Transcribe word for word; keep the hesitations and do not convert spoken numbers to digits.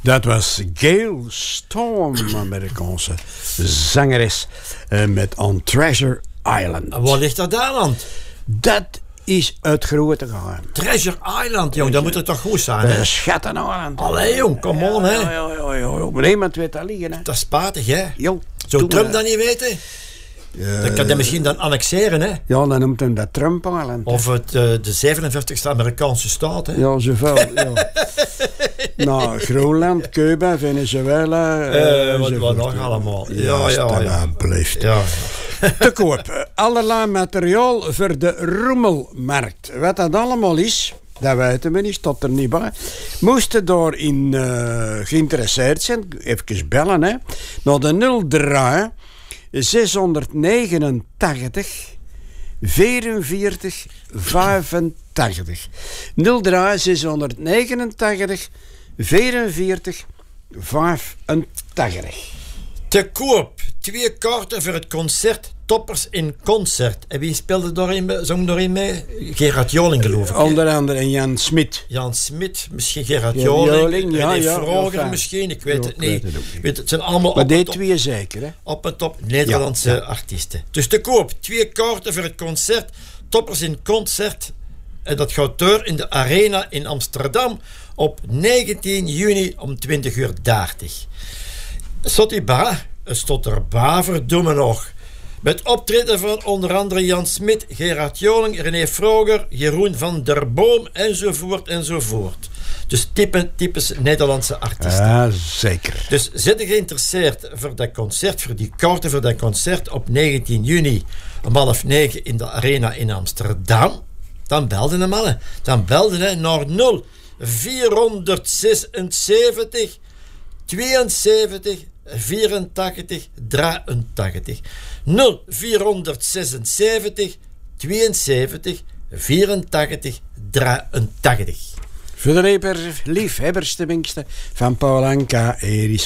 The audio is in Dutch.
Dat was Gail Storm, Amerikaanse zangeres, uh, met On Treasure Island. En wat ligt er daar aan? Dat is het grote geheim. Treasure Island, jong, dat moet er toch goed zijn, hè? Uh, Schatteneiland. Allee, jong, kom on, hè? Ja, ja, ja, ja. Maar niemand weet dat liggen, hè. Dat is spatig, hè? Jo, Zou Trump dat niet weten? Uh, dan kan hij misschien dan annexeren, hè? Ja, dan noemt hem dat Trump Island. Of het, uh, de zevenenvijftigste Amerikaanse staat, hè? Ja, zoveel, ja. Nou, Groenland, Cuba, Venezuela... Uh, uh, wat, wat nog allemaal. Ja, ja, ja. ja. Blijft. Ja. Te koop. Allerlei materiaal voor de roemelmarkt. Wat dat allemaal is, dat weten we niet, staat er niet bij. Moesten daarin uh, geïnteresseerd zijn, even bellen, hè. Naar de nul drie zeshonderdnegenentachtig vierenveertig vijfentachtig. nul drie zeshonderdnegenentachtig vierenveertig vijfentachtig. Te koop. Twee kaarten voor het concert Toppers in Concert. En wie speelde daarin, zong daarin mee? Gerard Joling, geloof ik. Onder andere en Jan Smit. Jan Smit, misschien Gerard Ja, Joling. Joling, ja, René ja, Vroger ja, misschien, ik weet ja, het ik niet. weet het ook niet. Weet, het zijn allemaal Maar op die en top, twee zeker, hè? op en top Nederlandse Ja, ja. artiesten. Dus te koop. Twee kaarten voor het concert Toppers in Concert. En dat gaat door in de Arena in Amsterdam op negentien juni om twintig uur dertig. Stot erbij, stot erbij, verdomme nog. Met optreden van onder andere Jan Smit, Gerard Joling, René Vroger, Jeroen van der Boom, enzovoort, enzovoort. Dus type, typisch Nederlandse artiesten. Ja, zeker. Dus zit je geïnteresseerd voor dat concert, voor die kaarten voor dat concert op negentien juni om half negen in de Arena in Amsterdam, dan belden de mannen. Dan belden hij naar nul vierhonderdzesenzeventig tweeënzeventig vierentachtig drieëntachtig. nul vierhonderdzesenzeventig tweeënzeventig vierentachtig drieëntachtig. Voor de liefhebbers, liefhebbers tenminste, van Paul Anka, Eris